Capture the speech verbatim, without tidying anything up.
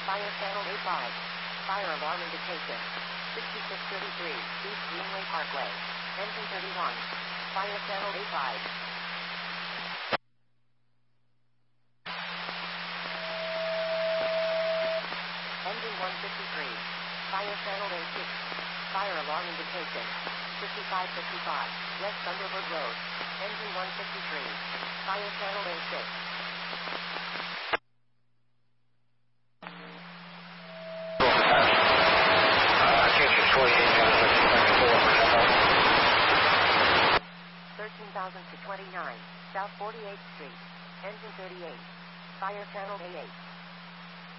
Fire channel A five. Fire alarm indication. sixty-six thirty-three, East Greenway Parkway. Engine thirty-one. Fire channel A five. Engine one fifty-three. Fire channel A six. Fire alarm indication. fifty-five fifty-five, West Thunderbird Road. Engine one fifty-three. Fire channel A six. thirteen thousand to twenty-nine, South forty-eighth Street. Engine thirty-eight. Fire channel A eight.